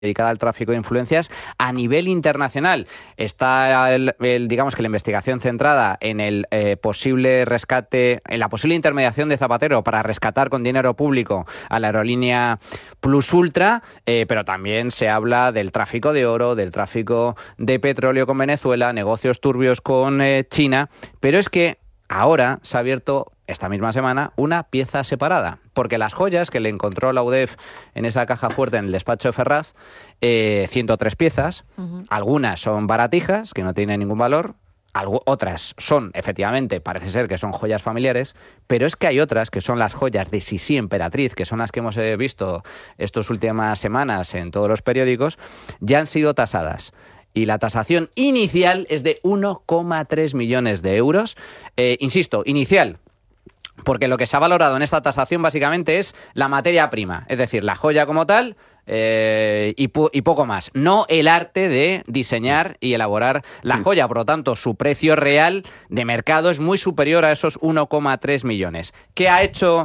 dedicada al tráfico de influencias a nivel internacional. Está, digamos que la investigación centrada en el posible rescate, en la posible intermediación de Zapatero para rescatar con dinero público a la aerolínea Plus Ultra, pero también se habla del tráfico de oro, del tráfico de petróleo con Venezuela, negocios turbios con China, pero es que ahora se ha abierto esta misma semana una pieza separada, porque las joyas que le encontró la UDEF en esa caja fuerte en el despacho de Ferraz, 103 piezas, algunas son baratijas, que no tienen ningún valor, otras son, efectivamente, parece ser que son joyas familiares, pero es que hay otras que son las joyas de Sisi Emperatriz, que son las que hemos visto estas últimas semanas en todos los periódicos, ya han sido tasadas. Y la tasación inicial es de 1,3 millones de euros. Insisto, inicial, porque lo que se ha valorado en esta tasación básicamente es la materia prima, es decir, la joya como tal y poco más. No el arte de diseñar y elaborar la joya. Por lo tanto, su precio real de mercado es muy superior a esos 1,3 millones. ¿Qué ha hecho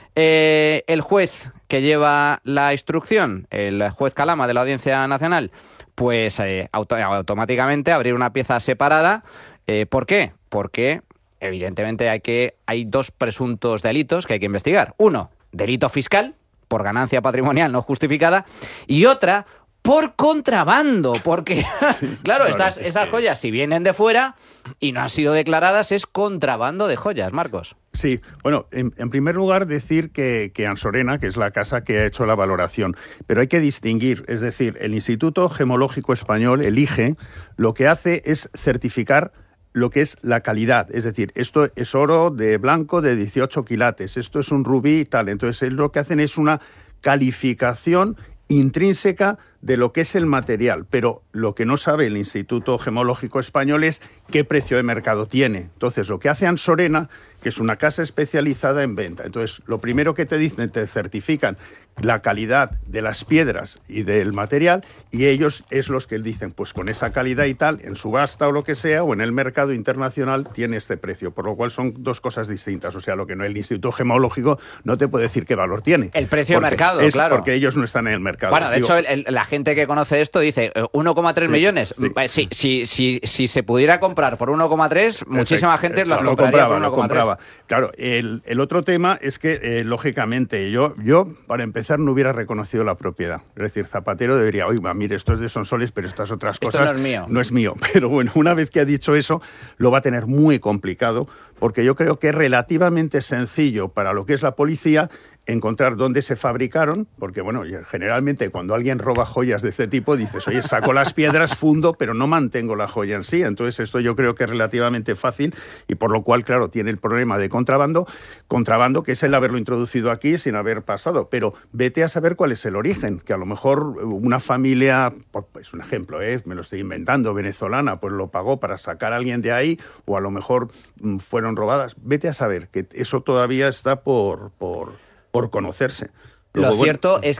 el juez que lleva la instrucción, el juez Calama de la Audiencia Nacional? Pues automáticamente abrir una pieza separada. ¿Por qué? Porque evidentemente hay dos presuntos delitos que hay que investigar. Uno, delito fiscal, por ganancia patrimonial no justificada, y otra, por contrabando, porque, claro, esas joyas, si vienen de fuera y no han sido declaradas, es contrabando de joyas, Marcos. Sí, bueno, en primer lugar decir que Ansorena, que es la casa que ha hecho la valoración, pero hay que distinguir, es decir, el Instituto Gemológico Español, el IGE, lo que hace es certificar lo que es la calidad, es decir, esto es oro de blanco de 18 quilates, esto es un rubí y tal, entonces lo que hacen es una calificación intrínseca de lo que es el material, pero lo que no sabe el Instituto Gemológico Español es qué precio de mercado tiene. Entonces, lo que hace Ansorena, que es una casa especializada en venta, entonces, lo primero que te dicen, te certifican la calidad de las piedras y del material, y ellos es los que dicen, pues con esa calidad y tal, en subasta o lo que sea, o en el mercado internacional, tiene este precio, por lo cual son dos cosas distintas. O sea, lo que no el Instituto Gemológico no te puede decir qué valor tiene. El precio de mercado, claro. Porque ellos no están en el mercado. Bueno, de hecho, la gente que conoce esto dice 1,3 millones. Sí. Si se pudiera comprar por 1,3, muchísima gente lo compraría por 1,3. Lo compraba. Claro, el otro tema es que, lógicamente, yo, para empezar, no hubiera reconocido la propiedad. Es decir, Zapatero debería, oiga, mire, esto es de Sonsoles, pero estas otras cosas no es mío. Pero bueno, una vez que ha dicho eso, lo va a tener muy complicado, porque yo creo que es relativamente sencillo para lo que es la policía encontrar dónde se fabricaron, porque bueno, generalmente cuando alguien roba joyas de este tipo dices, oye, saco las piedras, fundo, pero no mantengo la joya en sí. Entonces esto yo creo que es relativamente fácil y por lo cual, claro, tiene el problema de contrabando que es el haberlo introducido aquí sin haber pasado, pero vete a saber cuál es el origen, que a lo mejor una familia, pues un ejemplo, me lo estoy inventando, venezolana, pues lo pagó para sacar a alguien de ahí, o a lo mejor fueron robadas. Vete a saber que eso todavía está por conocerse. Luego, lo cierto es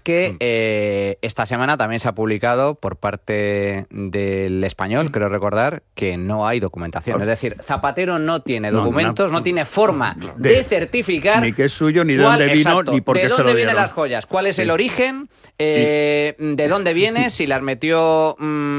que esta semana también se ha publicado por parte del Español, creo recordar, que no hay documentación. Es decir, Zapatero no tiene documentos, no tiene forma de certificar ni qué es suyo, ni de dónde vino, ni por qué se lo dieron. ¿De dónde vienen las joyas? ¿Cuál es el origen? ¿De dónde viene? Si las metió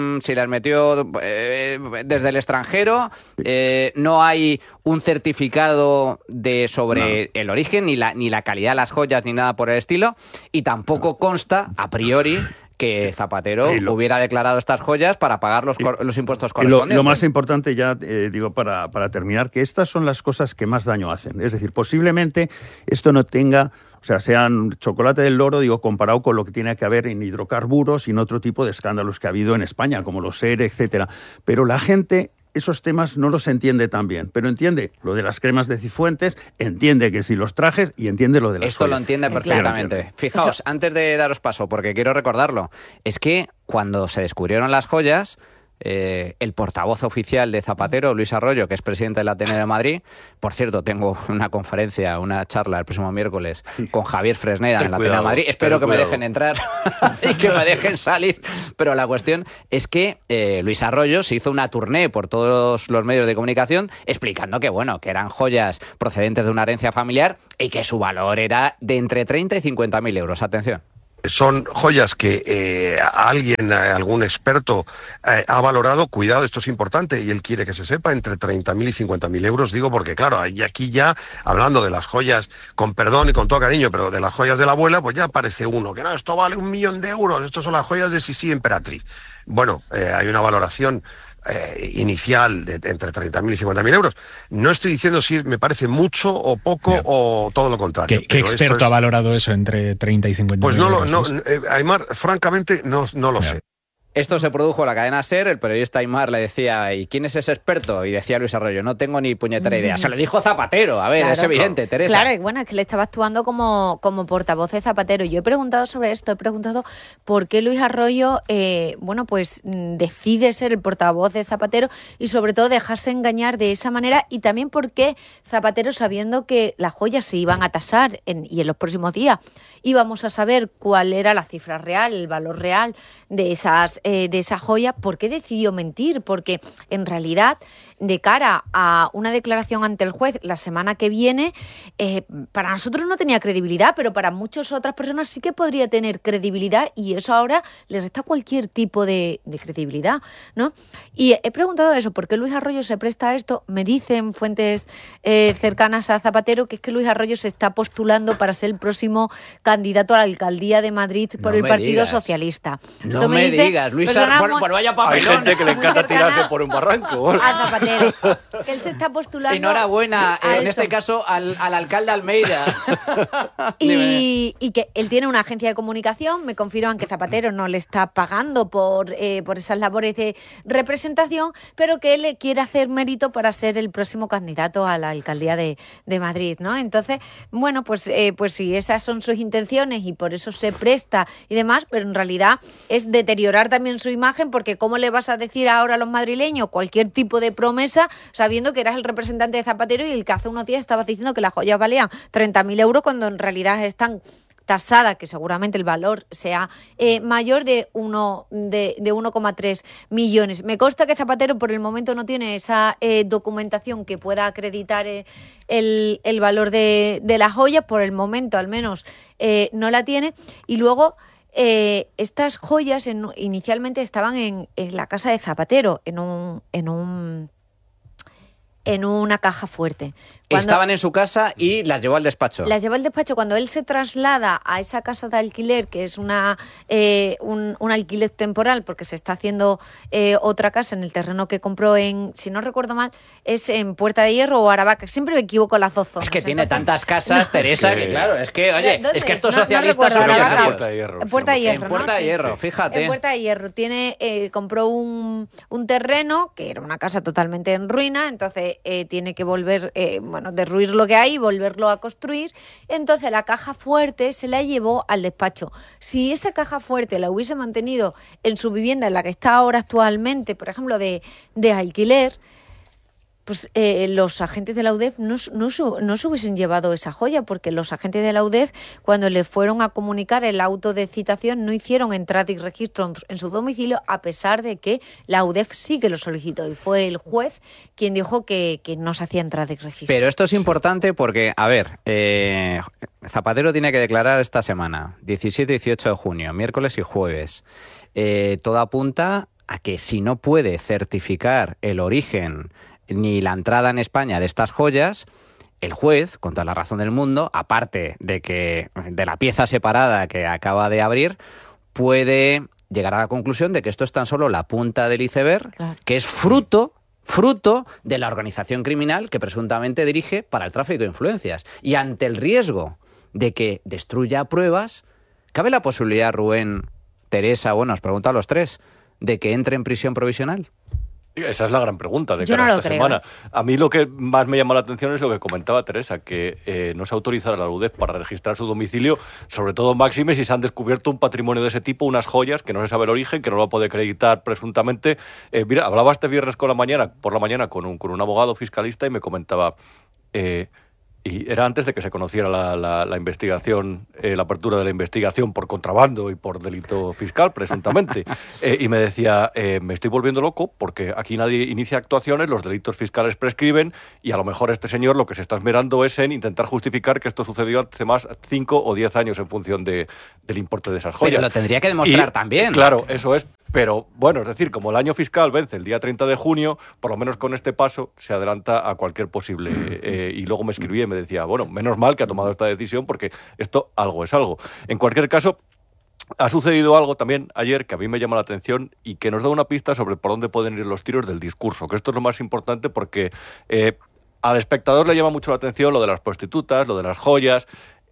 desde el extranjero. No hay un certificado sobre el origen, ni la calidad de las joyas, ni nada por el estilo. Y tampoco consta, a priori, que Zapatero hubiera declarado estas joyas para pagar los impuestos correspondientes. Lo más importante ya, para terminar, que estas son las cosas que más daño hacen. Es decir, posiblemente esto no tenga, o sea, sean chocolate del loro, comparado con lo que tiene que haber en hidrocarburos y en otro tipo de escándalos que ha habido en España, como los ERE, etcétera. Pero la gente esos temas no los entiende tan bien, pero entiende lo de las cremas de Cifuentes, entiende que si los trajes y entiende lo de las Esto joyas. Lo entiende perfectamente. Fijaos, antes de daros paso, porque quiero recordarlo, es que cuando se descubrieron las joyas, el portavoz oficial de Zapatero, Luis Arroyo, que es presidente del Ateneo de Madrid, por cierto, tengo una charla el próximo miércoles con Javier Fresneda en el Ateneo de Madrid, espero que me dejen entrar y que me dejen salir, pero la cuestión es que Luis Arroyo se hizo una tournée por todos los medios de comunicación explicando que eran joyas procedentes de una herencia familiar y que su valor era de entre 30 y 50.000 euros, atención. son joyas que algún experto ha valorado, cuidado, esto es importante, y él quiere que se sepa, entre 30.000 y 50.000 euros, digo, porque claro, aquí ya, hablando de las joyas, con perdón y con todo cariño, pero de las joyas de la abuela, pues ya aparece uno, que no, esto vale 1 millón de euros, estos son las joyas de Sisi Emperatriz. Bueno, hay una valoración inicial de entre 30.000 y 50.000 euros. No estoy diciendo si me parece mucho o poco o todo lo contrario. ¿Qué experto ha valorado eso entre 30 y 50.000 pues euros? Aymar, francamente, no lo sé. Esto se produjo en la cadena SER, el periodista Aymar le decía, ¿y quién es ese experto? Y decía Luis Arroyo, no tengo ni puñetera idea. Se lo dijo Zapatero, a ver, claro, es evidente, Teresa. Claro, y bueno, es que le estaba actuando como portavoz de Zapatero. Yo he preguntado sobre esto, he preguntado por qué Luis Arroyo, decide ser el portavoz de Zapatero y sobre todo dejarse engañar de esa manera, y también por qué Zapatero, sabiendo que las joyas se iban a tasar y en los próximos días íbamos a saber cuál era la cifra real, el valor real de esa joya, ¿por qué decidió mentir? Porque en realidad, de cara a una declaración ante el juez la semana que viene, para nosotros no tenía credibilidad, pero para muchas otras personas sí que podría tener credibilidad, y eso ahora le resta cualquier tipo de credibilidad, ¿no? Y he preguntado eso, ¿por qué Luis Arroyo se presta a esto? Me dicen fuentes cercanas a Zapatero que es que Luis Arroyo se está postulando para ser el próximo candidato a la alcaldía de Madrid por el Partido Socialista. No me digas, Luis Arroyo, pues vaya papelón. Hay gente que le encanta tirarse por un barranco. A Zapatero, que él se está postulando. Enhorabuena, en este caso, al alcalde Almeida. y que él tiene una agencia de comunicación, me confirman que Zapatero no le está pagando por esas labores de representación, pero que él le quiere hacer mérito para ser el próximo candidato a la alcaldía de Madrid, ¿no? Entonces, bueno, pues sí, esas son sus intenciones y por eso se presta y demás, pero en realidad es deteriorar también su imagen, porque ¿cómo le vas a decir ahora a los madrileños cualquier tipo de promesa sabiendo que eras el representante de Zapatero y el que hace unos días estabas diciendo que las joyas valían 30.000 euros cuando en realidad están tasada, que seguramente el valor sea mayor de 1,3 millones. Me consta que Zapatero por el momento no tiene esa documentación que pueda acreditar el valor de la joya, por el momento al menos no la tiene, y luego estas joyas inicialmente estaban en la casa de Zapatero, en una caja fuerte. Estaban en su casa y las llevó al despacho. Las llevó al despacho. Cuando él se traslada a esa casa de alquiler, que es un alquiler temporal, porque se está haciendo otra casa en el terreno que compró si no recuerdo mal, es en Puerta de Hierro o Aravaca. Siempre me equivoco en las dos zonas. Es que tiene tantas casas, Teresa, que claro, es que, oye, es que estos socialistas son Puerta de Hierro. En Puerta de Hierro, en Puerta de Hierro, fíjate. En Puerta de Hierro compró un terreno que era una casa totalmente en ruina, entonces tiene que volver, derruir lo que hay y volverlo a construir. Entonces la caja fuerte se la llevó al despacho. Si esa caja fuerte la hubiese mantenido en su vivienda, en la que está ahora actualmente, por ejemplo, de alquiler, pues los agentes de la UDEF no se hubiesen llevado esa joya, porque los agentes de la UDEF, cuando le fueron a comunicar el auto de citación, no hicieron entrada y registro en su domicilio, a pesar de que la UDEF sí que lo solicitó, y fue el juez quien dijo que no se hacía entrada y registro. Pero esto es importante porque, a ver, Zapatero tiene que declarar esta semana, 17 y 18 de junio, miércoles y jueves. Todo apunta a que si no puede certificar el origen ni la entrada en España de estas joyas, el juez, con toda la razón del mundo, aparte de la pieza separada que acaba de abrir, puede llegar a la conclusión de que esto es tan solo la punta del iceberg, claro, que es fruto de la organización criminal que presuntamente dirige para el tráfico de influencias. Y ante el riesgo de que destruya pruebas, ¿cabe la posibilidad, Rubén, Teresa, os pregunto a los tres, de que entre en prisión provisional? Esa es la gran pregunta de cara a esta semana. A mí lo que más me llama la atención es lo que comentaba Teresa, que no se autoriza a la UDEF para registrar su domicilio, sobre todo máxime si se han descubierto un patrimonio de ese tipo, unas joyas que no se sabe el origen, que no lo puede acreditar presuntamente. Mira, hablaba este viernes por la mañana con un abogado fiscalista y me comentaba, y era antes de que se conociera la investigación, la apertura de la investigación por contrabando y por delito fiscal, presuntamente. Y me decía, me estoy volviendo loco porque aquí nadie inicia actuaciones, los delitos fiscales prescriben y a lo mejor este señor lo que se está esmerando es en intentar justificar que esto sucedió hace más 5 o 10 años en función del importe de esas joyas. Pero lo tendría que demostrar también. Claro, eso es. Pero bueno, es decir, como el año fiscal vence el día 30 de junio, por lo menos con este paso se adelanta a cualquier posible. Y luego me escribía y me decía, bueno, menos mal que ha tomado esta decisión porque esto algo es algo. En cualquier caso, ha sucedido algo también ayer que a mí me llama la atención y que nos da una pista sobre por dónde pueden ir los tiros del discurso, que esto es lo más importante porque al espectador le llama mucho la atención lo de las prostitutas, lo de las joyas,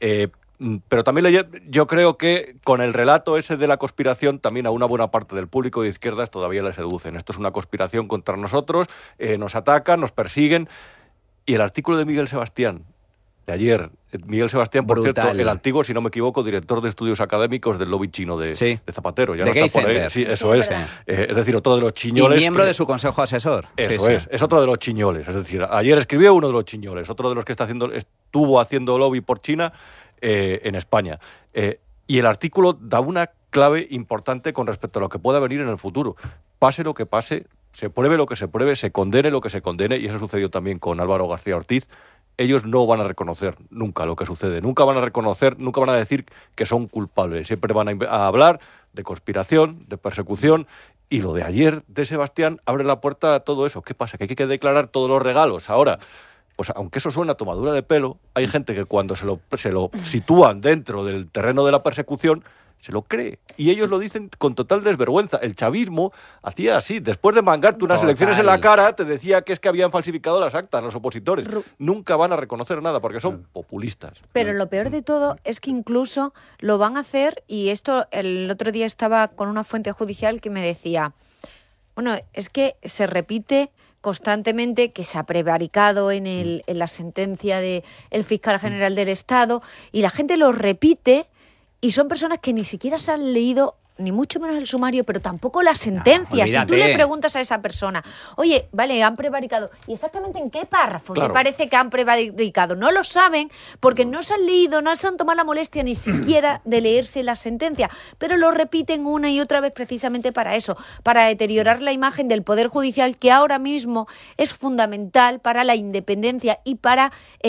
pero también yo creo que con el relato ese de la conspiración también a una buena parte del público de izquierdas todavía le seducen. Esto es una conspiración contra nosotros, nos atacan, nos persiguen. Y el artículo de Miguel Sebastián, de ayer, Miguel Sebastián, por brutal. cierto, el antiguo, si no me equivoco, director de estudios académicos del lobby chino de Zapatero. Ya de no está por ahí. Sí, eso es. Es decir, otro de los chiñoles. Y miembro de su consejo asesor. Eso es otro de los chiñoles. Es decir, ayer escribió uno de los chiñoles, otro de los que estuvo haciendo lobby por China en España. Y el artículo da una clave importante con respecto a lo que pueda venir en el futuro. Pase lo que pase, se pruebe lo que se pruebe, se condene lo que se condene, y eso sucedió también con Álvaro García Ortiz. Ellos no van a reconocer nunca lo que sucede, nunca van a decir que son culpables, siempre van a hablar de conspiración, de persecución, y lo de ayer de Sebastián abre la puerta a todo eso. ¿Qué pasa? ¿Que hay que declarar todos los regalos ahora? Pues aunque eso suena a tomadura de pelo, hay gente que cuando se lo sitúan dentro del terreno de la persecución, se lo cree. Y ellos lo dicen con total desvergüenza. El chavismo hacía así. Después de mangarte unas elecciones en la cara, te decía que es que habían falsificado las actas los opositores. Nunca van a reconocer nada porque son populistas. Pero lo peor de todo es que incluso lo van a hacer, y esto el otro día estaba con una fuente judicial que me decía, bueno, es que se repite constantemente que se ha prevaricado en la sentencia del fiscal general del Estado, y la gente lo repite, y son personas que ni siquiera se han leído ni mucho menos el sumario, pero tampoco la sentencia. Si tú le preguntas a esa persona, oye, vale, han prevaricado, ¿y exactamente en qué párrafo te parece que han prevaricado? No lo saben porque no se han leído, no se han tomado la molestia ni siquiera de leerse la sentencia, pero lo repiten una y otra vez precisamente para eso, para deteriorar la imagen del Poder Judicial, que ahora mismo es fundamental para la independencia y para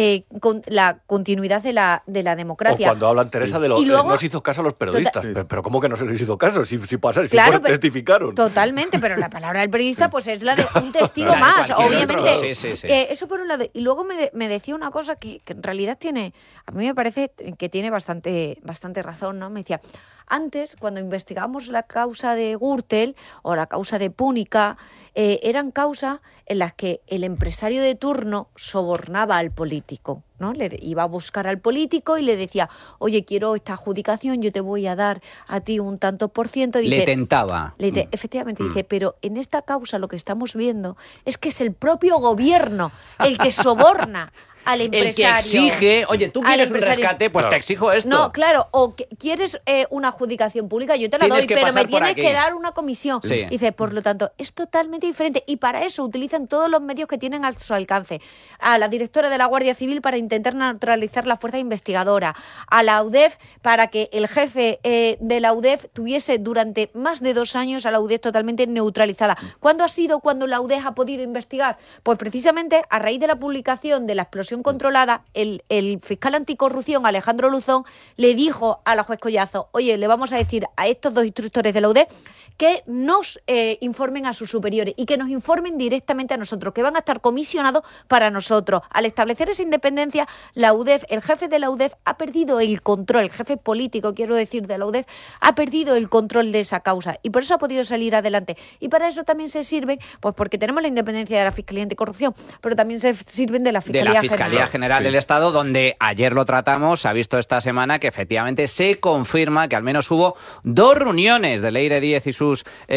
la continuidad de la democracia. O cuando hablan, Teresa, de no se hizo caso a los periodistas. Pero ¿cómo que no se les hizo caso? Si claro, testificaron. Totalmente, pero la palabra del periodista pues es la de un testigo más, obviamente. Sí. Eso por un lado. Y luego me decía una cosa que en realidad a mí me parece que tiene bastante razón, ¿no? Me decía, antes, cuando investigamos la causa de Gürtel o la causa de Púnica, eran causas en las que el empresario de turno sobornaba al político, ¿no? Le iba a buscar al político y le decía, oye, quiero esta adjudicación, yo te voy a dar a ti un tanto por ciento. Dice, le tentaba. Efectivamente, dice, pero en esta causa lo que estamos viendo es que es el propio gobierno el que soborna al empresario. El que exige, oye, tú quieres un rescate, pues te exijo esto. No, claro, o quieres una adjudicación pública, yo te la doy, pero me tienes que dar una comisión. Sí. Dice, por lo tanto, es totalmente diferente, y para eso utilizan todos los medios que tienen a su alcance. A la directora de la Guardia Civil para intentar neutralizar la fuerza investigadora, a la UDEF para que el jefe de la UDEF tuviese durante más de 2 años a la UDEF totalmente neutralizada. ¿Cuándo ha sido cuando la UDEF ha podido investigar? Pues precisamente a raíz de la publicación de la explosión controlada, el fiscal anticorrupción, Alejandro Luzón, le dijo a la juez Collazo, oye, le vamos a decir a estos 2 instructores de la UDEF que nos informen a sus superiores y que nos informen directamente a nosotros, que van a estar comisionados para nosotros. Al establecer esa independencia, la UDEF, el jefe de la UDEF ha perdido el control, el jefe político, quiero decir, de la UDEF, ha perdido el control de esa causa, y por eso ha podido salir adelante. Y para eso también se sirven, pues porque tenemos la independencia de la Fiscalía Anticorrupción, pero también se sirven de la Fiscalía General del Estado, donde ayer lo tratamos, se ha visto esta semana que efectivamente se confirma que al menos hubo 2 reuniones de Leire Díez y sus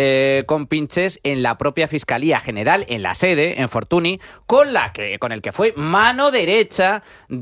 compinches en la propia Fiscalía General, en la sede, en Fortuny, con el que fue mano derecha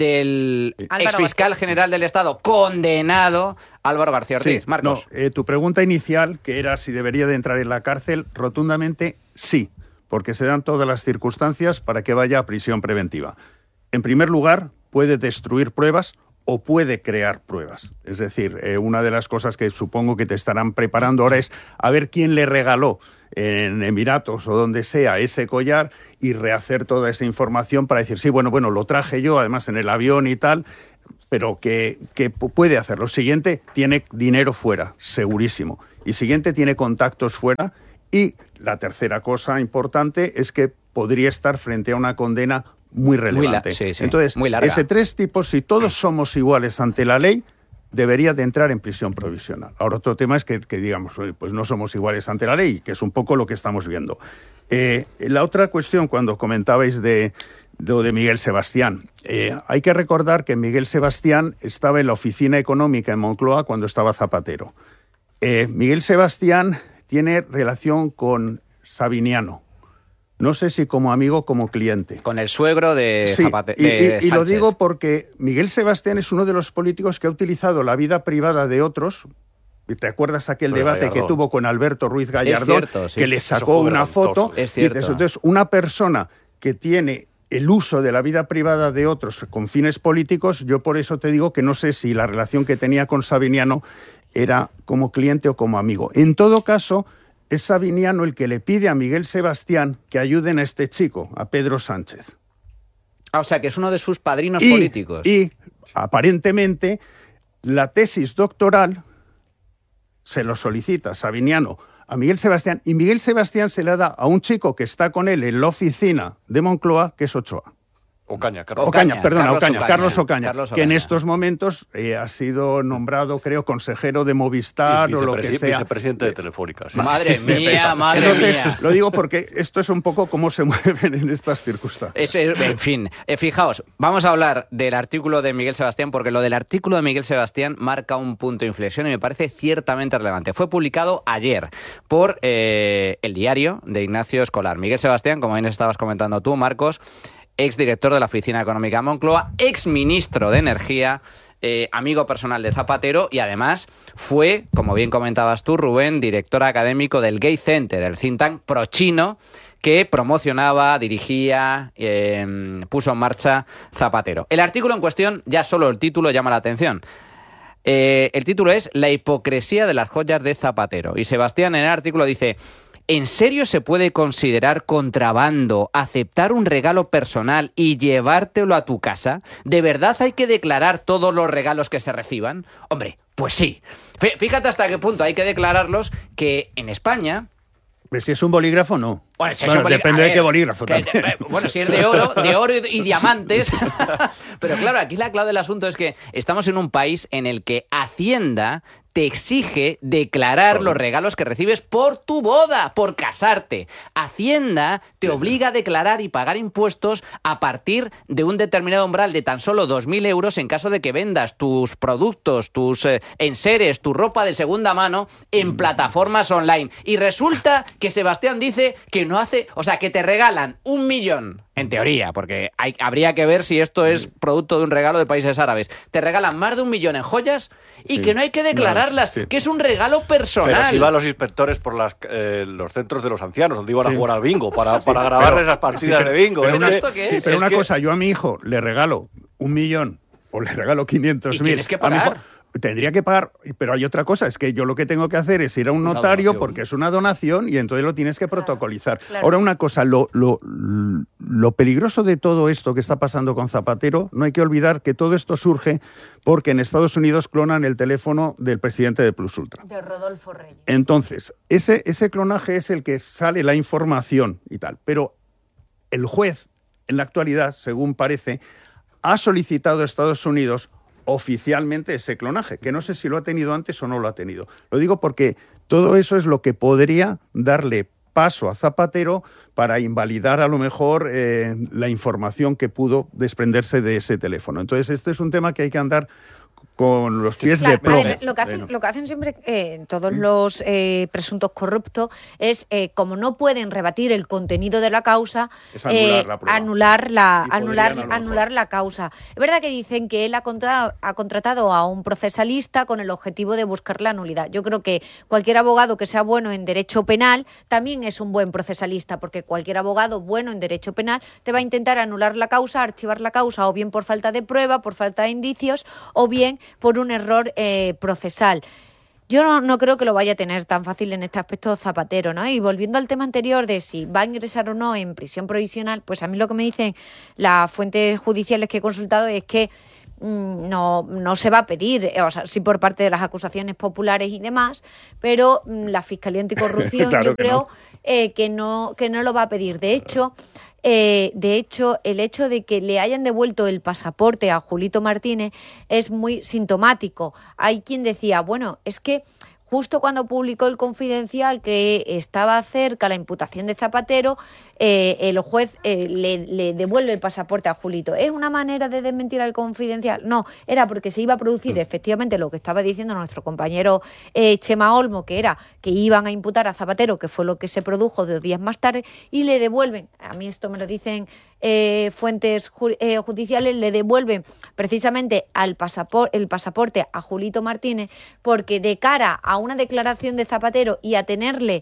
del exfiscal general del Estado, condenado, Álvaro García Ortiz. Sí, Marcos. No, tu pregunta inicial, que era si debería de entrar en la cárcel, rotundamente sí, porque se dan todas las circunstancias para que vaya a prisión preventiva. En primer lugar, puede destruir pruebas o puede crear pruebas. Es decir, una de las cosas que supongo que te estarán preparando ahora es a ver quién le regaló en Emiratos o donde sea ese collar y rehacer toda esa información para decir, sí, bueno, lo traje yo, además en el avión y tal, pero que puede hacerlo. Siguiente, tiene dinero fuera, segurísimo. Y siguiente, tiene contactos fuera. Y la tercera cosa importante es que podría estar frente a una condena muy relevante. Entonces, muy larga. Ese 3 tipos, si todos somos iguales ante la ley, debería de entrar en prisión provisional. Ahora, otro tema es que digamos, pues no somos iguales ante la ley, que es un poco lo que estamos viendo. La otra cuestión, cuando comentabais de Miguel Sebastián, hay que recordar que Miguel Sebastián estaba en la oficina económica en Moncloa cuando estaba Zapatero. Miguel Sebastián tiene relación con Sabiniano. No sé si como amigo o como cliente. Con el suegro de Zapatero. Y lo digo porque Miguel Sebastián es uno de los políticos que ha utilizado la vida privada de otros. ¿Te acuerdas aquel debate que tuvo con Alberto Ruiz Gallardón? Cierto, sí. Que le sacó una foto. Es cierto. Dices, entonces, una persona que tiene el uso de la vida privada de otros con fines políticos, yo por eso te digo que no sé si la relación que tenía con Sabiniano era como cliente o como amigo. En todo caso, es Sabiniano el que le pide a Miguel Sebastián que ayuden a este chico, a Pedro Sánchez. O sea, que es uno de sus padrinos políticos. Y, aparentemente, la tesis doctoral se lo solicita Sabiniano a Miguel Sebastián, y Miguel Sebastián se la da a un chico que está con él en la oficina de Moncloa, que es Ochoa. Carlos Ocaña, que en estos momentos ha sido nombrado, creo, consejero de Movistar o lo que sea. Vicepresidente de Telefónica. Sí. Madre mía. Entonces, lo digo porque esto es un poco cómo se mueven en estas circunstancias. En fin, fijaos, vamos a hablar del artículo de Miguel Sebastián, porque lo del artículo de Miguel Sebastián marca un punto de inflexión y me parece ciertamente relevante. Fue publicado ayer por el diario de Ignacio Escolar. Miguel Sebastián, como bien estabas comentando tú, Marcos, exdirector de la Oficina Económica de Moncloa, exministro de Energía, amigo personal de Zapatero y además fue, como bien comentabas tú, Rubén, director académico del Gay Center, el think tank pro-chino que promocionaba, dirigía, puso en marcha Zapatero. El artículo en cuestión, ya solo el título llama la atención. El título es La hipocresía de las joyas de Zapatero. Y Sebastián en el artículo dice: ¿en serio se puede considerar contrabando aceptar un regalo personal y llevártelo a tu casa? ¿De verdad hay que declarar todos los regalos que se reciban? Hombre, pues sí. Fíjate hasta qué punto hay que declararlos, que en España... Si es un bolígrafo, no. Bueno, depende de qué bolígrafo también. Bueno, si es de oro y diamantes. Pero claro, aquí la clave del asunto es que estamos en un país en el que Hacienda te exige declarar los regalos que recibes por tu boda, por casarte. Hacienda te obliga a declarar y pagar impuestos a partir de un determinado umbral de tan solo 2.000 euros en caso de que vendas tus productos, tus enseres, tu ropa de segunda mano en plataformas online. Y resulta que Sebastián dice que no hace, o sea, que te regalan 1 millón. En teoría, porque habría que ver si esto es producto de un regalo de países árabes. Te regalan más de 1 millón en joyas y que no hay que declararlas, que es un regalo personal. Pero si van los inspectores por los centros de los ancianos, donde iban a jugar al bingo, para grabarles las partidas de bingo. Pero una cosa, yo a mi hijo le regalo 1 millón o le regalo 500.000. Tienes que pagar. Tendría que pagar, pero hay otra cosa, es que yo lo que tengo que hacer es ir a un notario porque es una donación y entonces lo tienes que protocolizar. Claro. Ahora una cosa, lo peligroso de todo esto que está pasando con Zapatero, no hay que olvidar que todo esto surge porque en Estados Unidos clonan el teléfono del presidente de Plus Ultra. De Rodolfo Reyes. Entonces, ese clonaje es el que sale la información y tal, pero el juez, en la actualidad, según parece, ha solicitado a Estados Unidos oficialmente ese clonaje, que no sé si lo ha tenido antes o no lo ha tenido. Lo digo porque todo eso es lo que podría darle paso a Zapatero para invalidar a lo mejor la información que pudo desprenderse de ese teléfono. Entonces, este es un tema que hay que andar con los pies de plomo. A ver, lo que hacen siempre todos los presuntos corruptos es, como no pueden rebatir el contenido de la causa, anular la causa. Es verdad que dicen que él ha contratado a un procesalista con el objetivo de buscar la nulidad. Yo creo que cualquier abogado que sea bueno en derecho penal también es un buen procesalista, porque cualquier abogado bueno en derecho penal te va a intentar anular la causa, archivar la causa, o bien por falta de prueba, por falta de indicios, o bien por un error procesal. Yo no creo que lo vaya a tener tan fácil en este aspecto Zapatero, ¿no? Y volviendo al tema anterior de si va a ingresar o no en prisión provisional, pues a mí lo que me dicen las fuentes judiciales que he consultado es que no se va a pedir, o sea, sí por parte de las acusaciones populares y demás, pero la Fiscalía Anticorrupción claro yo creo que no lo va a pedir. De hecho, el hecho de que le hayan devuelto el pasaporte a Julito Martínez es muy sintomático. Hay quien decía, bueno, es que justo cuando publicó el Confidencial que estaba cerca la imputación de Zapatero, el juez le devuelve el pasaporte a Julito. ¿Es una manera de desmentir al Confidencial? No, era porque se iba a producir efectivamente lo que estaba diciendo nuestro compañero Chema Olmo, que era que iban a imputar a Zapatero, que fue lo que se produjo 2 días más tarde, y le devuelven, a mí esto me lo dicen fuentes judiciales, le devuelven precisamente el pasaporte a Julito Martínez, porque de cara a una declaración de Zapatero y a tenerle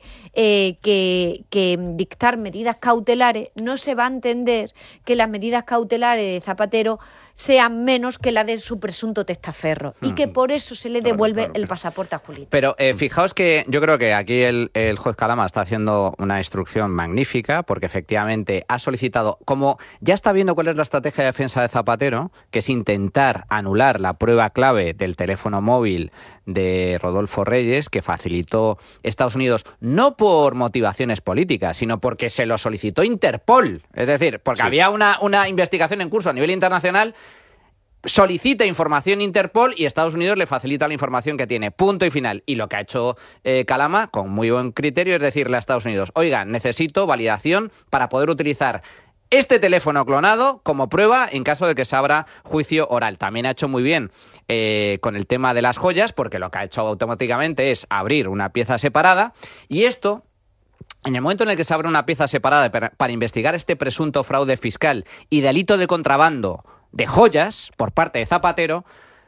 que dictar medidas cautelares, no se va a entender que las medidas cautelares de Zapatero sean menos que la de su presunto testaferro, y que por eso se le devuelve el pasaporte a Julito. Pero fijaos que yo creo que aquí el juez Calama está haciendo una instrucción magnífica, porque efectivamente ha solicitado, como ya está viendo cuál es la estrategia de defensa de Zapatero, que es intentar anular la prueba clave del teléfono móvil de Rodolfo Reyes, que facilitó Estados Unidos, no por motivaciones políticas, sino porque se lo solicitó Interpol. Es decir, porque había una investigación en curso a nivel internacional, solicita información Interpol y Estados Unidos le facilita la información que tiene, punto y final. Y lo que ha hecho Calama, con muy buen criterio, es decirle a Estados Unidos, oiga, necesito validación para poder utilizar este teléfono clonado como prueba en caso de que se abra juicio oral. También ha hecho muy bien con el tema de las joyas, porque lo que ha hecho automáticamente es abrir una pieza separada, y esto, en el momento en el que se abre una pieza separada para investigar este presunto fraude fiscal y delito de contrabando de joyas por parte de Zapatero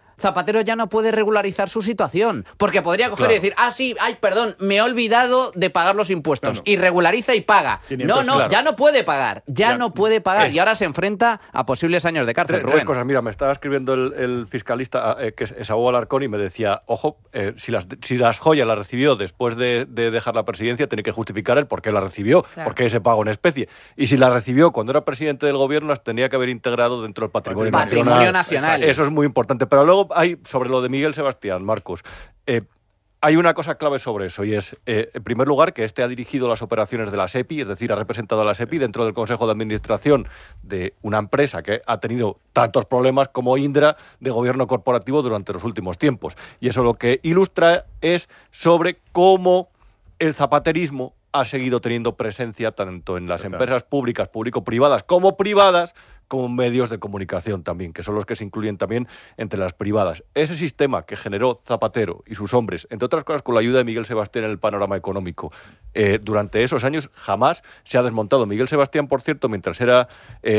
ya no puede regularizar su situación, porque podría coger y decir, perdón, me he olvidado de pagar los impuestos, y regulariza y paga. Ya no puede pagar, no puede pagar, y ahora se enfrenta a posibles años de cárcel. Tres cosas, mira, me estaba escribiendo el fiscalista, que es Esaú Alarcón, y me decía, ojo, si las joyas las recibió después de dejar la presidencia, tiene que justificar el por qué la recibió, por qué ese pago en especie, y si la recibió cuando era presidente del gobierno, las tenía que haber integrado dentro del patrimonio nacional. Eso es muy importante, pero luego hay, sobre lo de Miguel Sebastián, Marcos, hay una cosa clave sobre eso, y es, en primer lugar, que ha dirigido las operaciones de la SEPI, es decir, ha representado a la SEPI dentro del Consejo de Administración de una empresa que ha tenido tantos problemas como Indra de gobierno corporativo durante los últimos tiempos. Y eso lo que ilustra es sobre cómo el zapaterismo ha seguido teniendo presencia tanto en las empresas públicas, público-privadas, como privadas, como medios de comunicación también, que son los que se incluyen también entre las privadas. Ese sistema que generó Zapatero y sus hombres, entre otras cosas con la ayuda de Miguel Sebastián en el panorama económico, durante esos años jamás se ha desmontado. Miguel Sebastián, por cierto, mientras era...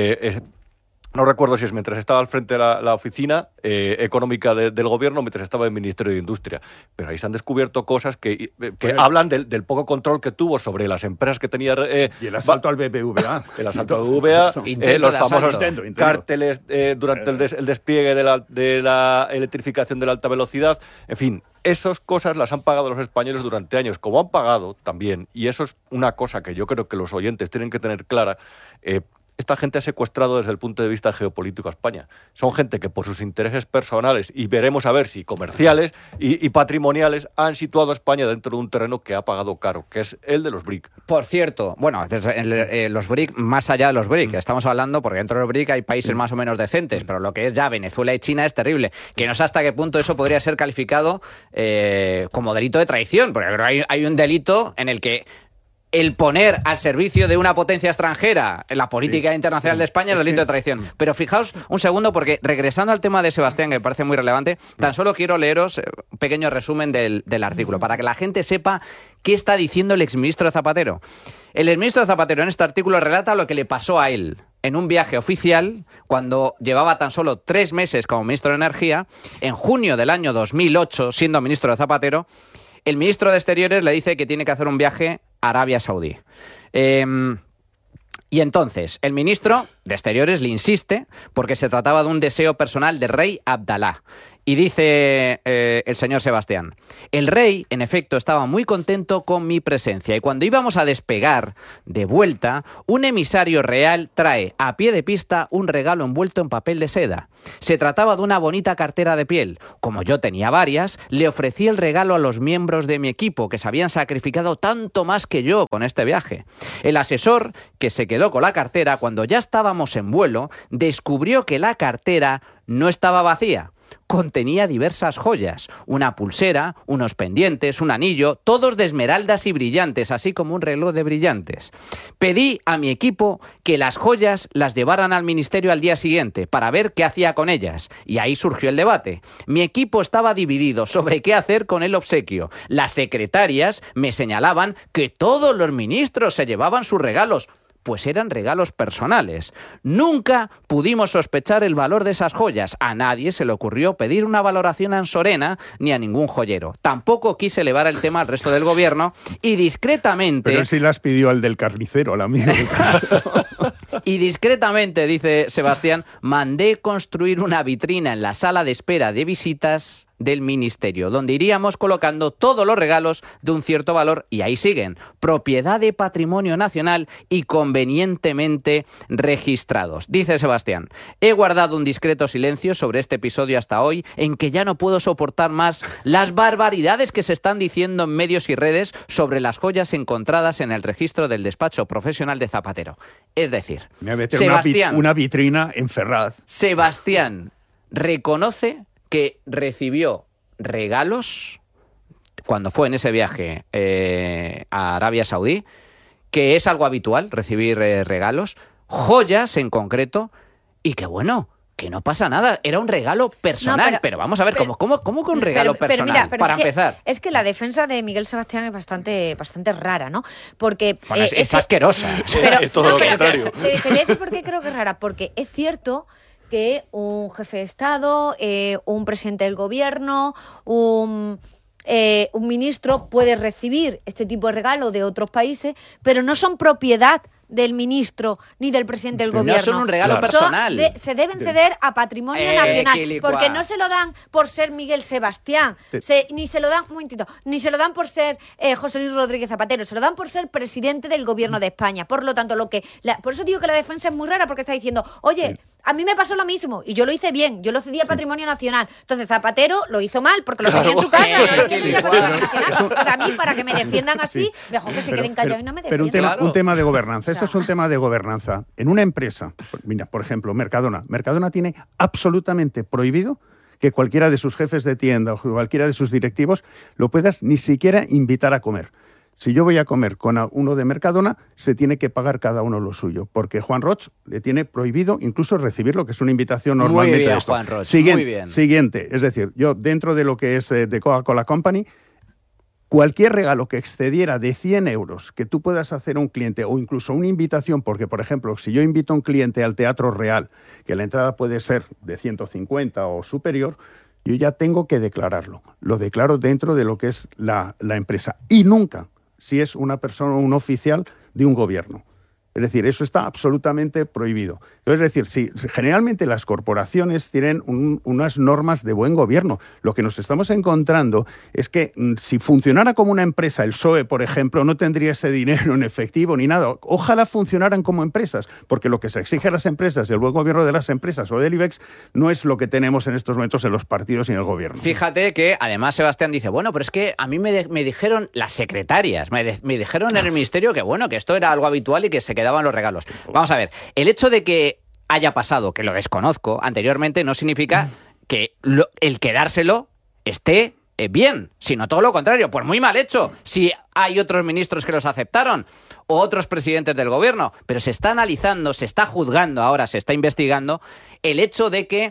no recuerdo si es mientras estaba al frente de la oficina económica del gobierno, mientras estaba en el Ministerio de Industria. Pero ahí se han descubierto cosas que hablan del poco control que tuvo sobre las empresas que tenía... y el asalto al BBVA. El asalto al BBVA, los famosos cárteles durante el despliegue de la electrificación de la alta velocidad. En fin, esas cosas las han pagado los españoles durante años, como han pagado también, y eso es una cosa que yo creo que los oyentes tienen que tener clara. Esta gente ha secuestrado desde el punto de vista geopolítico a España. Son gente que por sus intereses personales, y veremos a ver si comerciales y patrimoniales, han situado a España dentro de un terreno que ha pagado caro, que es el de los BRIC. Por cierto, bueno, los BRIC, más allá de los BRIC, estamos hablando, porque dentro de los BRIC hay países más o menos decentes, pero lo que es ya Venezuela y China es terrible. Que no sé hasta qué punto eso podría ser calificado como delito de traición, porque hay un delito en el que el poner al servicio de una potencia extranjera en la política internacional de España es delito de traición. Pero fijaos un segundo, porque regresando al tema de Sebastián, que me parece muy relevante, tan solo quiero leeros un pequeño resumen del artículo, para que la gente sepa qué está diciendo el exministro Zapatero. El exministro Zapatero en este artículo relata lo que le pasó a él en un viaje oficial cuando llevaba tan solo 3 meses como ministro de Energía. En junio del año 2008, siendo ministro de Zapatero, el ministro de Exteriores le dice que tiene que hacer un viaje a Arabia Saudí. Y entonces, el ministro de Exteriores le insiste porque se trataba de un deseo personal del rey Abdalá. Y dice el señor Sebastián: el rey, en efecto, estaba muy contento con mi presencia y cuando íbamos a despegar de vuelta, un emisario real trae a pie de pista un regalo envuelto en papel de seda. Se trataba de una bonita cartera de piel. Como yo tenía varias, le ofrecí el regalo a los miembros de mi equipo que se habían sacrificado tanto más que yo con este viaje. El asesor, que se quedó con la cartera cuando ya estábamos en vuelo, descubrió que la cartera no estaba vacía. Contenía diversas joyas, una pulsera, unos pendientes, un anillo, todos de esmeraldas y brillantes, así como un reloj de brillantes. Pedí a mi equipo que las joyas las llevaran al ministerio al día siguiente para ver qué hacía con ellas. Y ahí surgió el debate. Mi equipo estaba dividido sobre qué hacer con el obsequio. Las secretarias me señalaban que todos los ministros se llevaban sus regalos, pues eran regalos personales. Nunca pudimos sospechar el valor de esas joyas. A nadie se le ocurrió pedir una valoración a Ansorena ni a ningún joyero. Tampoco quise elevar el tema al resto del gobierno y discretamente... Pero sí las pidió al del carnicero, al amigo del carnicero. Y discretamente, dice Sebastián, mandé construir una vitrina en la sala de espera de visitas del ministerio, donde iríamos colocando todos los regalos de un cierto valor, y ahí siguen, propiedad de patrimonio nacional y convenientemente registrados. Dice Sebastián: he guardado un discreto silencio sobre este episodio hasta hoy, en que ya no puedo soportar más las barbaridades que se están diciendo en medios y redes sobre las joyas encontradas en el registro del despacho profesional de Zapatero. Es decir, Sebastián, una vitrina en Ferraz. Sebastián reconoce que recibió regalos cuando fue en ese viaje a Arabia Saudí, que es algo habitual recibir regalos, joyas en concreto, y que bueno, que no pasa nada, era un regalo personal. No, pero vamos a ver, ¿cómo que un regalo personal? Pero para empezar. Es que la defensa de Miguel Sebastián es bastante rara, ¿no? Porque bueno, es asquerosa. Es todo lo contrario. Te voy a decir por qué creo que es rara, porque es cierto que un jefe de Estado, un presidente del gobierno, un ministro puede recibir este tipo de regalo de otros países, pero no son propiedad del ministro ni del presidente del gobierno. No son un regalo personal. Se deben ceder a patrimonio nacional, porque no se lo dan por ser Miguel Sebastián, ni se lo dan, un momentito, ni se lo dan por ser José Luis Rodríguez Zapatero, se lo dan por ser presidente del gobierno de España. Por lo tanto, por eso digo que la defensa es muy rara, porque está diciendo, oye, a mí me pasó lo mismo y yo lo hice bien, yo lo cedí a patrimonio nacional. Entonces Zapatero lo hizo mal porque lo tenía en su casa, no lo cedía a patrimonio nacional. Entonces, a mí, para que me defiendan así, mejor que se queden callados y no me defiendan. Pero un tema de gobernanza. Esto es un tema de gobernanza. En una empresa, mira, por ejemplo, Mercadona tiene absolutamente prohibido que cualquiera de sus jefes de tienda o cualquiera de sus directivos lo puedas ni siquiera invitar a comer. Si yo voy a comer con uno de Mercadona, se tiene que pagar cada uno lo suyo, porque Juan Roig le tiene prohibido incluso recibir lo que es una invitación normalmente. Muy bien, de esto. Juan Roig, muy bien. Siguiente, es decir, yo dentro de lo que es de Coca-Cola Company, cualquier regalo que excediera de 100 euros que tú puedas hacer a un cliente o incluso una invitación, porque, por ejemplo, si yo invito a un cliente al Teatro Real, que la entrada puede ser de 150 o superior, yo ya tengo que declararlo. Lo declaro dentro de lo que es la empresa. Y nunca si es una persona o un oficial de un gobierno. Es decir, eso está absolutamente prohibido. Es decir, si generalmente las corporaciones tienen unas normas de buen gobierno. Lo que nos estamos encontrando es que si funcionara como una empresa, el PSOE, por ejemplo, no tendría ese dinero en efectivo ni nada. Ojalá funcionaran como empresas, porque lo que se exige a las empresas, el buen gobierno de las empresas o del IBEX, no es lo que tenemos en estos momentos en los partidos y en el gobierno. Fíjate que, además, Sebastián dice, bueno, pero es que a mí me dijeron las secretarias, me dijeron en el ministerio que, bueno, que esto era algo habitual y que se quedaban los regalos. Vamos a ver, el hecho de que haya pasado, que lo desconozco anteriormente, no significa que el quedárselo esté bien, sino todo lo contrario, pues muy mal hecho. Si hay otros ministros que los aceptaron o otros presidentes del gobierno, pero se está analizando, se está juzgando ahora, se está investigando el hecho de que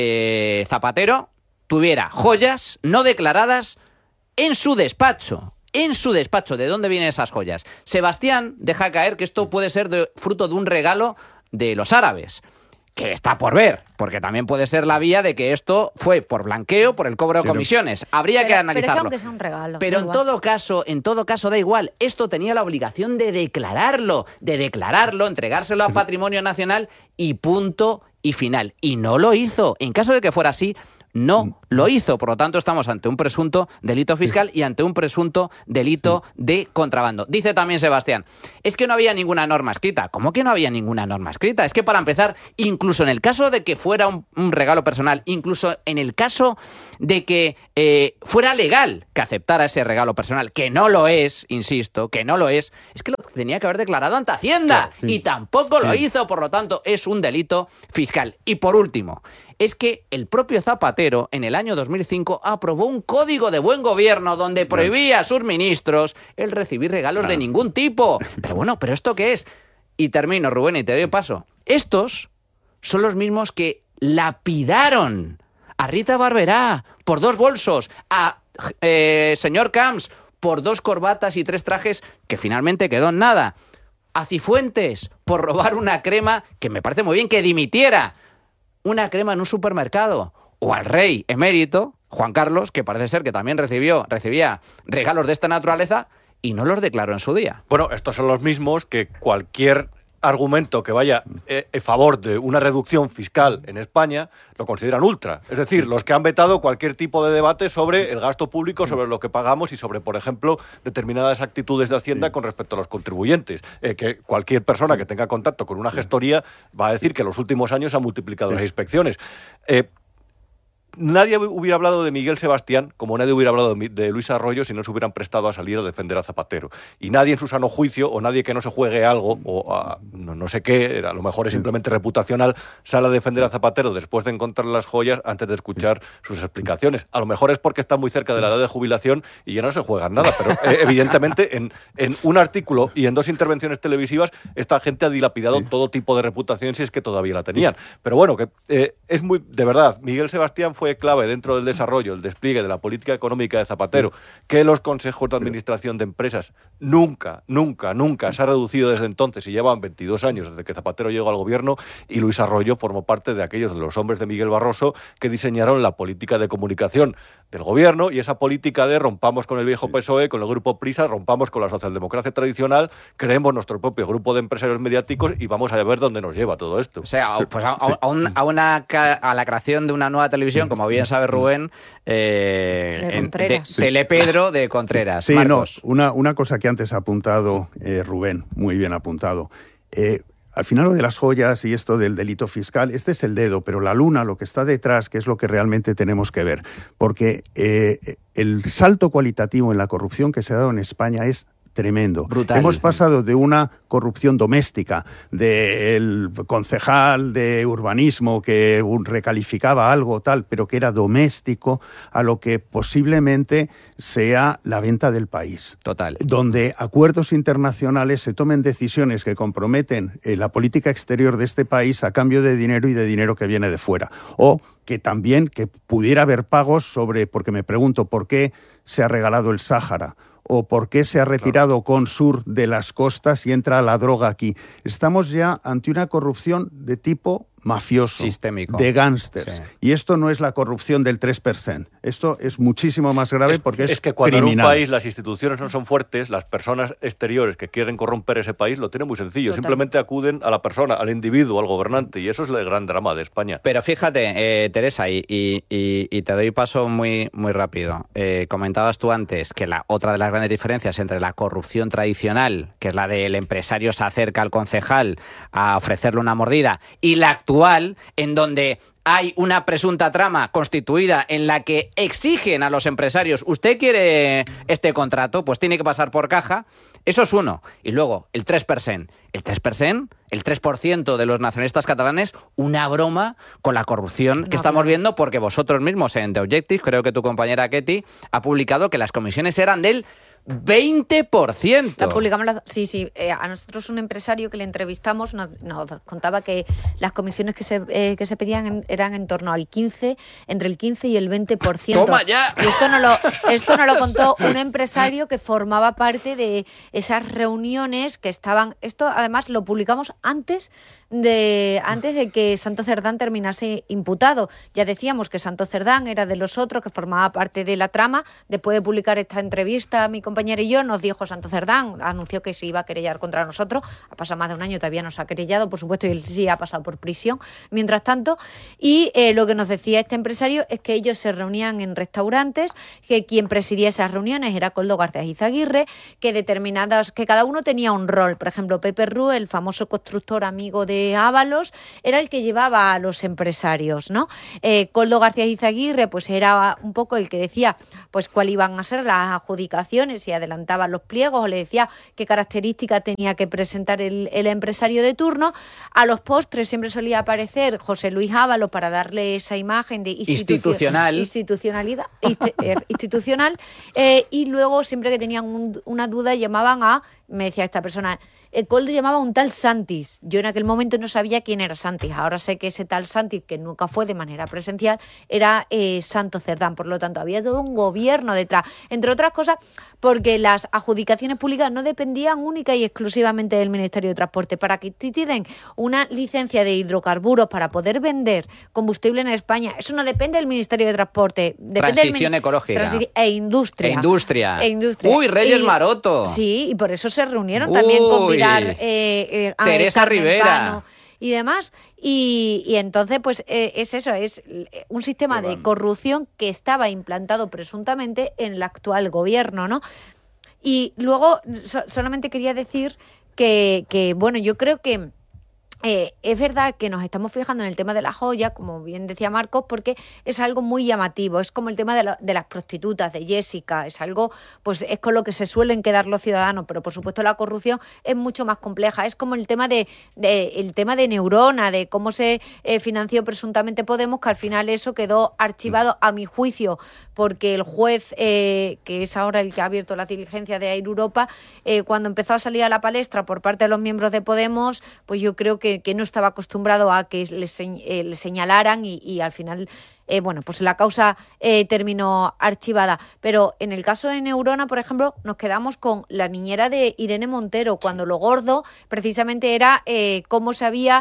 Zapatero tuviera joyas no declaradas en su despacho. En su despacho. ¿De dónde vienen esas joyas? Sebastián deja caer que esto puede ser fruto de un regalo de los árabes, que está por ver, porque también puede ser la vía de que esto fue por blanqueo, por el cobro de comisiones. Habría que analizarlo. Pero es un regalo. Pero en todo caso da igual. Esto tenía la obligación de declararlo, entregárselo a Patrimonio Nacional y punto y final. Y no lo hizo. En caso de que fuera así, no lo hizo. Por lo tanto, estamos ante un presunto delito fiscal y ante un presunto delito de contrabando. Dice también Sebastián, es que no había ninguna norma escrita. ¿Cómo que no había ninguna norma escrita? Es que para empezar, incluso en el caso de que fuera un regalo personal, incluso en el caso de que fuera legal que aceptara ese regalo personal, que no lo es, insisto, que no lo es que lo tenía que haber declarado ante Hacienda. Claro, y tampoco lo hizo, por lo tanto, es un delito fiscal. Y por último, es que el propio Zapatero en el año 2005 aprobó un código de buen gobierno donde prohibía a sus ministros el recibir regalos de ningún tipo. Pero bueno, ¿pero esto qué es? Y termino, Rubén, y te doy paso. Estos son los mismos que lapidaron a Rita Barberá por 2 bolsos, a señor Camps por 2 corbatas y 3 trajes que finalmente quedó en nada, a Cifuentes por robar una crema que me parece muy bien que dimitiera, una crema en un supermercado, o al rey emérito, Juan Carlos, que parece ser que también recibía regalos de esta naturaleza y no los declaró en su día. Bueno, estos son los mismos que cualquier argumento que vaya a favor de una reducción fiscal en España lo consideran ultra. Es decir, los que han vetado cualquier tipo de debate sobre el gasto público, sobre lo que pagamos y sobre, por ejemplo, determinadas actitudes de Hacienda con respecto a los contribuyentes. Que cualquier persona que tenga contacto con una gestoría va a decir que en los últimos años se han multiplicado las inspecciones. Nadie hubiera hablado de Miguel Sebastián como nadie hubiera hablado de Luis Arroyo si no se hubieran prestado a salir a defender a Zapatero. Y nadie en su sano juicio, o nadie que no se juegue algo, o no sé qué, a lo mejor es simplemente reputacional, sale a defender a Zapatero después de encontrar las joyas antes de escuchar sus explicaciones. A lo mejor es porque está muy cerca de la edad de jubilación y ya no se juegan nada, pero evidentemente en un artículo y en 2 intervenciones televisivas esta gente ha dilapidado todo tipo de reputación si es que todavía la tenían. Pero bueno, que es muy, de verdad, Miguel Sebastián fue clave dentro del desarrollo, el despliegue de la política económica de Zapatero, que los consejos de administración de empresas nunca se ha reducido desde entonces y llevan 22 años desde que Zapatero llegó al gobierno, y Luis Arroyo formó parte de aquellos de los hombres de Miguel Barroso que diseñaron la política de comunicación del gobierno, y esa política de rompamos con el viejo PSOE, con el grupo Prisa, rompamos con la socialdemocracia tradicional, creemos nuestro propio grupo de empresarios mediáticos y vamos a ver dónde nos lleva todo esto. O sea, pues a la creación de una nueva televisión, como bien sabe Rubén, Telepedro de Contreras. Sí, Marcos. no, una cosa que antes ha apuntado Rubén, muy bien apuntado. Al final lo de las joyas y esto del delito fiscal, este es el dedo, pero la luna, lo que está detrás, que es lo que realmente tenemos que ver. Porque el salto cualitativo en la corrupción que se ha dado en España es tremendo. Brutal. Hemos pasado de una corrupción doméstica, del concejal de urbanismo que recalificaba algo tal, pero que era doméstico, a lo que posiblemente sea la venta del país. Total. Donde acuerdos internacionales se tomen decisiones que comprometen la política exterior de este país a cambio de dinero y de dinero que viene de fuera. O que también que pudiera haber pagos sobre, porque me pregunto por qué se ha regalado el Sáhara, o por qué se ha retirado Consur de las costas y entra la droga aquí. Estamos ya ante una corrupción de tipo mafioso, sistémico, de gángsters. Sí. Y esto no es la corrupción del 3%. Esto es muchísimo más grave porque es que cuando criminal. En un país las instituciones no son fuertes, las personas exteriores que quieren corromper ese país lo tienen muy sencillo. Total. Simplemente acuden a la persona, al individuo, al gobernante. Y eso es el gran drama de España. Pero fíjate, Teresa, y te doy paso muy, muy rápido. Comentabas tú antes que otra de las grandes diferencias entre la corrupción tradicional, que es la del empresario se acerca al concejal a ofrecerle una mordida, y la actual, en donde hay una presunta trama constituida en la que exigen a los empresarios, ¿usted quiere este contrato? Pues tiene que pasar por caja. Eso es uno. Y luego, el 3%. El 3%, el 3% de los nacionalistas catalanes, una broma con la corrupción que estamos viendo, porque vosotros mismos en The Objective, creo que tu compañera Ketty, ha publicado que las comisiones eran del 20%. La publicamos sí. A nosotros un empresario que le entrevistamos nos contaba que las comisiones que se pedían eran en torno al 15, entre el 15 y el 20%. ¡Toma ya! Y esto nos lo contó un empresario que formaba parte de esas reuniones que estaban. Esto además lo publicamos antes de que Santos Cerdán terminase imputado. Ya decíamos que Santos Cerdán era de los otros, que formaba parte de la trama. Después de publicar esta entrevista, mi compañera y yo, nos dijo Santos Cerdán, anunció que se iba a querellar contra nosotros. Ha pasado más de un año, todavía no se ha querellado, por supuesto, y él sí ha pasado por prisión mientras tanto. Y lo que nos decía este empresario es que ellos se reunían en restaurantes, que quien presidía esas reuniones era Koldo García Izaguirre, que cada uno tenía un rol. Por ejemplo, Pepe Rú, el famoso constructor amigo de Ábalos, era el que llevaba a los empresarios, ¿no? Koldo García Izaguirre pues era un poco el que decía pues cuál iban a ser las adjudicaciones y adelantaba los pliegos, o le decía qué características tenía que presentar el empresario de turno. A los postres siempre solía aparecer José Luis Ábalos para darle esa imagen de institucional, y luego siempre que tenían una duda llamaban me decía esta persona, Koldo llamaba a un tal Santis. Yo en aquel momento no sabía quién era Santis. Ahora sé que ese tal Santis, que nunca fue de manera presencial, era Santos Cerdán. Por lo tanto, había todo un gobierno detrás. Entre otras cosas, porque las adjudicaciones públicas no dependían única y exclusivamente del Ministerio de Transporte. Para que te den una licencia de hidrocarburos para poder vender combustible en España, eso no depende del Ministerio de Transporte. Depende Transición ecológica. E industria. Uy, Reyes Maroto. Sí, y por eso se reunieron también con Pilar Teresa Rivera y demás. Y entonces, pues es eso, es un sistema de corrupción que estaba implantado presuntamente en el actual gobierno, ¿no? Y luego solamente quería decir que bueno, yo creo que es verdad que nos estamos fijando en el tema de la joya, como bien decía Marcos, porque es algo muy llamativo. Es como el tema de las prostitutas, de Jessica. Es algo, pues es con lo que se suelen quedar los ciudadanos, pero por supuesto la corrupción es mucho más compleja. Es como el tema de Neurona, de cómo se financió presuntamente Podemos, que al final eso quedó archivado, a mi juicio, porque el juez, que es ahora el que ha abierto la diligencia de Air Europa, cuando empezó a salir a la palestra por parte de los miembros de Podemos, pues yo creo que no estaba acostumbrado a que le señalaran y al final pues la causa terminó archivada. Pero en el caso de Neurona, por ejemplo, nos quedamos con la niñera de Irene Montero, cuando lo gordo precisamente era cómo se había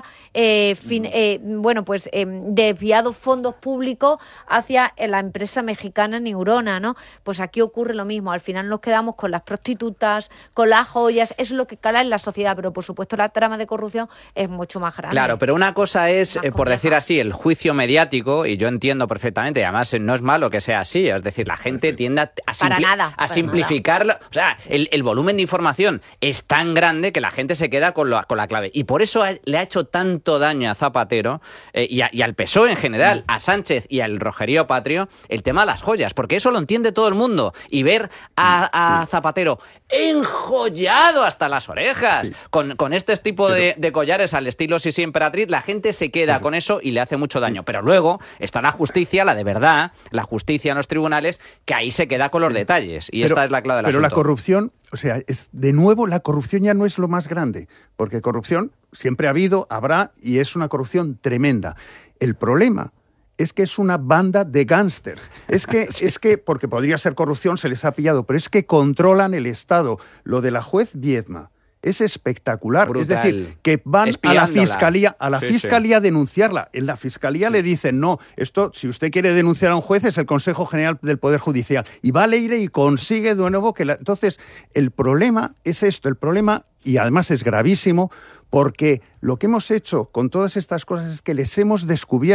desviado fondos públicos hacia la empresa mexicana Neurona, ¿no? Pues aquí ocurre lo mismo. Al final nos quedamos con las prostitutas, con las joyas. Eso es lo que cala en la sociedad, pero por supuesto la trama de corrupción es mucho más grande. Claro, pero una cosa es, por decir así, el juicio mediático, y yo entiendo perfectamente, y además no es malo que sea así, es decir, la gente tiende a simplificarlo, o sea, el volumen de información es tan grande que la gente se queda con la clave, y por eso le ha hecho tanto daño a Zapatero y al PSOE en general, a Sánchez y al Rogerío Patrio, el tema de las joyas, porque eso lo entiende todo el mundo, y ver a Zapatero enjollado hasta las orejas, con este tipo de collares al estilo Sisi Emperatriz, la gente se queda con eso y le hace mucho daño, pero luego está la justicia, la de verdad, la justicia en los tribunales, que ahí se queda con los detalles. Y esta es la clave del asunto. Pero la corrupción, o sea, de nuevo, la corrupción ya no es lo más grande, porque corrupción siempre ha habido, habrá, y es una corrupción tremenda. El problema es que es una banda de gángsters. Es que, porque podría ser corrupción, se les ha pillado, pero es que controlan el Estado. Lo de la juez Viedma es espectacular. Brutal. Es decir, que van a la fiscalía a denunciarla. En la fiscalía le dicen, no, esto, si usted quiere denunciar a un juez, es el Consejo General del Poder Judicial. Y va Leire y consigue de nuevo que Entonces, el problema es esto, y además es gravísimo, porque lo que hemos hecho con todas estas cosas es que les hemos descubierto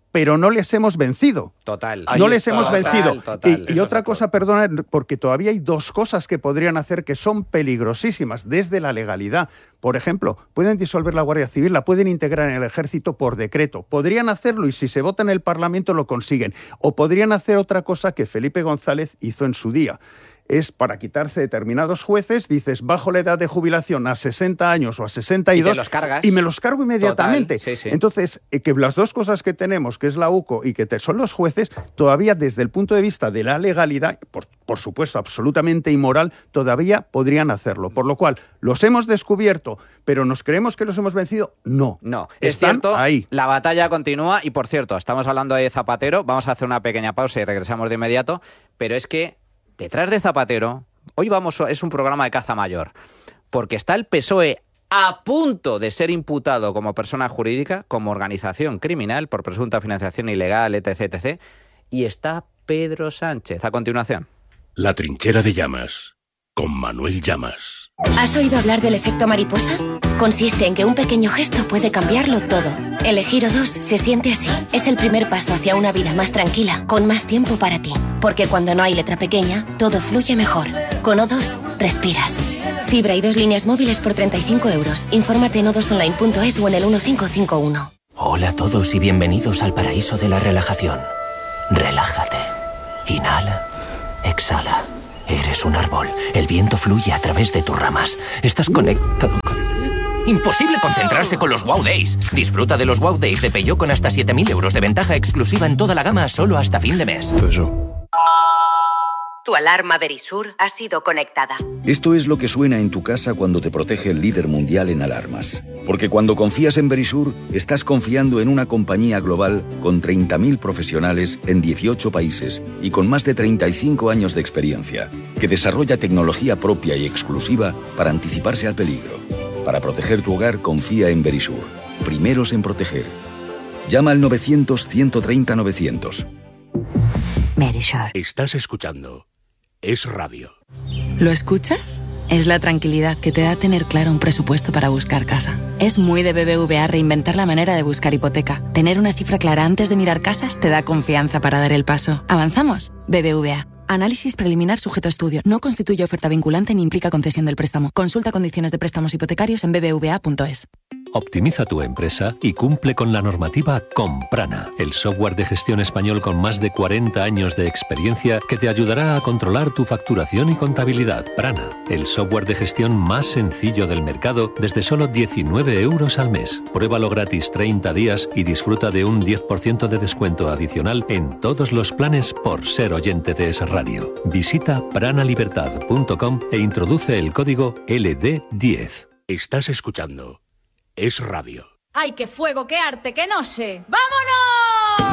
pero no les hemos vencido. Total. No les hemos vencido. Total. Y otra cosa, perdona, porque todavía hay dos cosas que podrían hacer que son peligrosísimas desde la legalidad. Por ejemplo, pueden disolver la Guardia Civil, la pueden integrar en el Ejército por decreto. Podrían hacerlo y si se vota en el Parlamento lo consiguen. O podrían hacer otra cosa que Felipe González hizo en su día. Es para quitarse determinados jueces, dices, bajo la edad de jubilación a 60 años o a 62 y me los cargo inmediatamente. Total, sí. Entonces, que las dos cosas que tenemos, que es la UCO y que son los jueces, todavía desde el punto de vista de la legalidad, por supuesto absolutamente inmoral, todavía podrían hacerlo. Por lo cual, los hemos descubierto, pero ¿nos creemos que los hemos vencido? No. Es Están cierto, ahí. La batalla continúa y, por cierto, estamos hablando de Zapatero, vamos a hacer una pequeña pausa y regresamos de inmediato, pero es que detrás de Zapatero, es un programa de caza mayor, porque está el PSOE a punto de ser imputado como persona jurídica, como organización criminal por presunta financiación ilegal, etc., y está Pedro Sánchez. A continuación. La trinchera de Llamas, con Manuel Llamas. ¿Has oído hablar del efecto mariposa? Consiste en que un pequeño gesto puede cambiarlo todo. Elegir O2 se siente así. Es el primer paso hacia una vida más tranquila, con más tiempo para ti. Porque cuando no hay letra pequeña, todo fluye mejor. Con O2, respiras. Fibra y 2 líneas móviles por 35 euros. Infórmate en o2online.es o en el 1551. Hola a todos y bienvenidos al paraíso de la relajación. Relájate. Inhala. Exhala. Eres un árbol. El viento fluye a través de tus ramas. Estás conectado con... Imposible concentrarse con los Wow Days. Disfruta de los Wow Days de Peugeot con hasta 7.000 euros de ventaja exclusiva en toda la gama solo hasta fin de mes. Tu alarma Verisur ha sido conectada. Esto es lo que suena en tu casa cuando te protege el líder mundial en alarmas. Porque cuando confías en Verisur, estás confiando en una compañía global con 30.000 profesionales en 18 países y con más de 35 años de experiencia, que desarrolla tecnología propia y exclusiva para anticiparse al peligro. Para proteger tu hogar, confía en Verisur. Primeros en proteger. Llama al 900-130-900. Verisur. Estás escuchando Es Radio. ¿Lo escuchas? Es la tranquilidad que te da tener claro un presupuesto para buscar casa. Es muy de BBVA reinventar la manera de buscar hipoteca. Tener una cifra clara antes de mirar casas te da confianza para dar el paso. ¿Avanzamos? BBVA. Análisis preliminar sujeto a estudio. No constituye oferta vinculante ni implica concesión del préstamo. Consulta condiciones de préstamos hipotecarios en bbva.es. Optimiza tu empresa y cumple con la normativa con Prana, el software de gestión español con más de 40 años de experiencia que te ayudará a controlar tu facturación y contabilidad. Prana, el software de gestión más sencillo del mercado desde solo 19 euros al mes. Pruébalo gratis 30 días y disfruta de un 10% de descuento adicional en todos los planes por ser oyente de Es Radio. Visita pranalibertad.com e introduce el código LD10. Estás escuchando Es Radio. ¡Ay, qué fuego, qué arte, qué noche! ¡Vámonos!